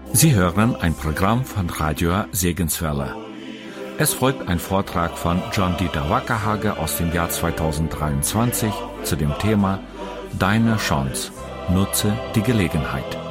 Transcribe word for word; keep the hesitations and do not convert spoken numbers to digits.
Sie hören ein Programm von Radio Segenswelle. Es folgt ein Vortrag von John Dieter Wackerhage aus dem Jahr zweitausenddreiundzwanzig zu dem Thema Deine Chance. Nutze die Gelegenheit.